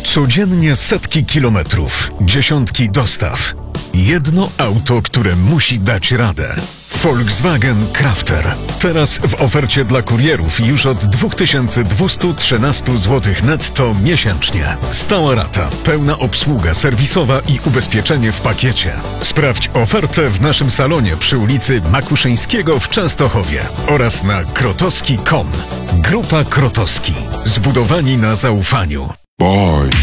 Codziennie setki kilometrów, dziesiątki dostaw. Jedno auto, które musi dać radę. Volkswagen Crafter. Teraz w ofercie dla kurierów już od 2213 zł netto miesięcznie. Stała rata, pełna obsługa serwisowa i ubezpieczenie w pakiecie. Sprawdź ofertę w naszym salonie przy ulicy Makuszyńskiego w Częstochowie oraz na krotowski.com. Grupa Krotowski. Zbudowani na zaufaniu. Boy.